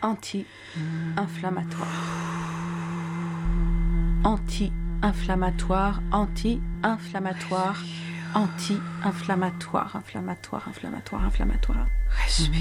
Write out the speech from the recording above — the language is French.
Anti-inflammatoire. Anti-inflammatoire, anti-inflammatoire, anti-inflammatoire, inflammatoire. Respire.